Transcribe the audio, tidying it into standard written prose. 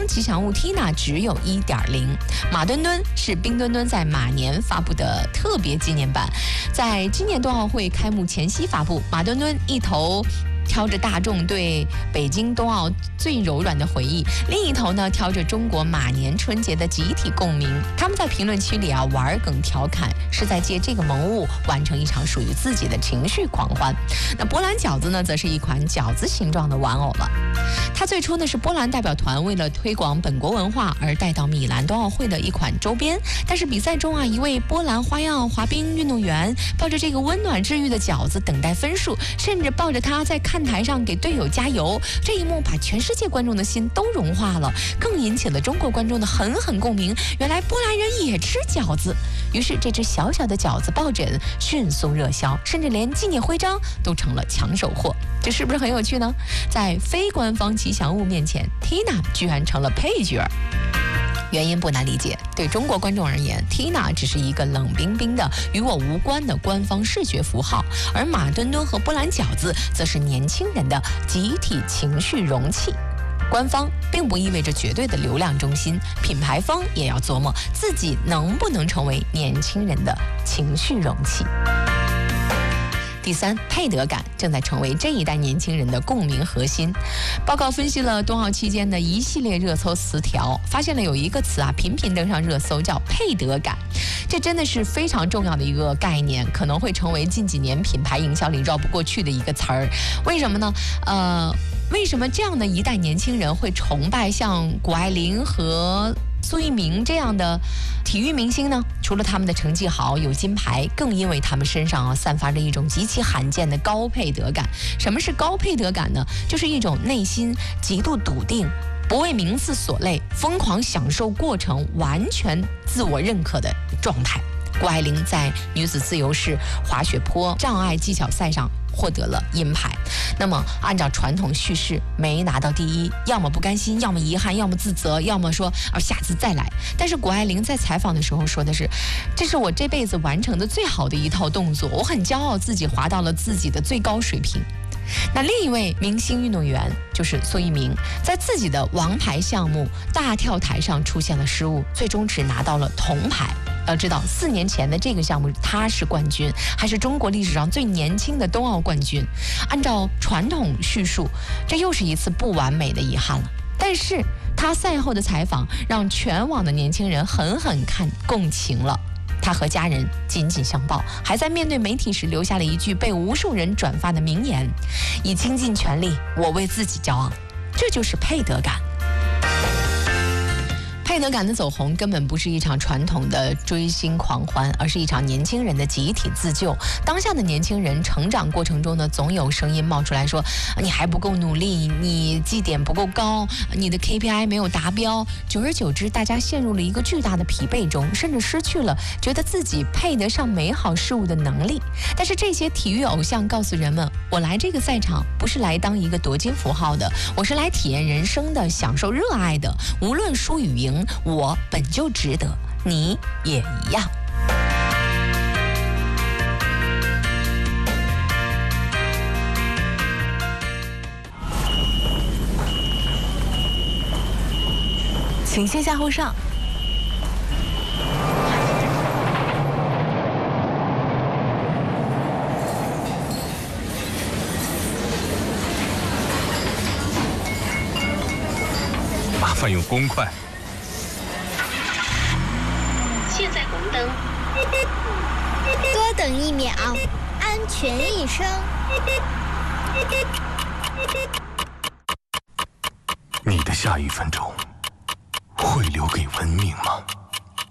吉祥物 Tina 只有 1.0。马墩墩是冰墩墩在马年发布的特别纪念版，在今年冬奥会开幕前夕发布。马墩墩一头挑着大众对北京冬奥最柔软的回忆，另一头呢挑着中国马年春节的集体共鸣。他们在评论区里玩梗调侃，是在借这个萌物完成一场属于自己的情绪狂欢。那波兰饺子呢，则是一款饺子形状的玩偶了。它最初呢是波兰代表团为了推广本国文化而带到米兰冬奥会的一款周边，但是比赛中一位波兰花样滑冰运动员抱着这个温暖治愈的饺子等待分数，甚至抱着它在看台上给队友加油，这一幕把全世界观众的心都融化了，更引起了中国观众的狠狠共鸣。原来波兰人也吃饺子，于是这只小小的饺子抱枕迅速热销，甚至连纪念徽章都成了抢手货。这是不是很有趣呢？在非官方吉祥物面前 ，Tina 居然成了配角。原因不难理解，对中国观众而言 ，Tina 只是一个冷冰冰的、与我无关的官方视觉符号，而马墩墩和波兰饺子则是年轻人的集体情绪容器。官方并不意味着绝对的流量中心，品牌方也要琢磨自己能不能成为年轻人的情绪容器。第三，配得感正在成为这一代年轻人的共鸣核心。报告分析了冬奥期间的一系列热搜词条，发现了有一个词频频登上热搜，叫配得感。这真的是非常重要的一个概念，可能会成为近几年品牌营销里绕不过去的一个词儿。为什么呢？为什么这样的一代年轻人会崇拜像谷爱凌和苏翊鸣这样的体育明星呢？除了他们的成绩好有金牌，更因为他们身上散发着一种极其罕见的高配得感。什么是高配得感呢？就是一种内心极度笃定，不为名次所累，疯狂享受过程，完全自我认可的状态。谷爱凌在女子自由式滑雪坡障碍技巧赛上获得了银牌。那么按照传统叙事，没拿到第一，要么不甘心，要么遗憾，要么自责，要么说下次再来。但是谷爱凌在采访的时候说的是，这是我这辈子完成的最好的一套动作，我很骄傲自己滑到了自己的最高水平。那另一位明星运动员就是苏翊鸣，在自己的王牌项目大跳台上出现了失误，最终只拿到了铜牌。要知道4年前的这个项目他是冠军，还是中国历史上最年轻的冬奥冠军。按照传统叙述，这又是一次不完美的遗憾了。但是他赛后的采访让全网的年轻人狠狠共情了。他和家人紧紧相抱，还在面对媒体时留下了一句被无数人转发的名言：以倾尽全力，我为自己骄傲。这就是配得感。配得感的走红根本不是一场传统的追星狂欢，而是一场年轻人的集体自救。当下的年轻人成长过程中呢，总有声音冒出来说，你还不够努力，你绩点不够高，你的 KPI 没有达标。久而久之，大家陷入了一个巨大的疲惫中，甚至失去了觉得自己配得上美好事物的能力。但是这些体育偶像告诉人们，我来这个赛场不是来当一个夺金符号的，我是来体验人生的，享受热爱的。无论输与赢，我本就值得，你也一样。请先下后上。 麻烦用公筷。 现在红灯， 多等1秒，安全一生。 你的下1分钟会留给文明吗？